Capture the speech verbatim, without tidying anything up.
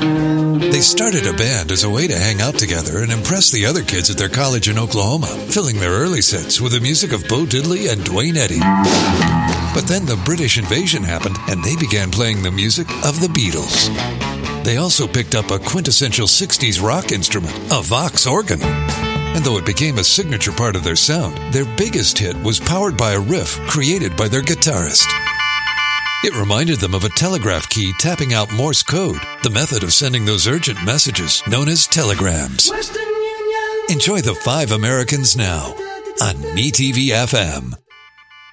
They started a band as a way to hang out together and impress the other kids at their college in Oklahoma, filling their early sets with the music of Bo Diddley and Duane Eddy. But then the British invasion happened, and they began playing the music of the Beatles. They also picked up a quintessential sixties rock instrument, a Vox organ. And though it became a signature part of their sound, their biggest hit was powered by a riff created by their guitarist. It reminded them of a telegraph key tapping out Morse code, the method of sending those urgent messages known as telegrams. Enjoy the Five Americans now on M E T V F M.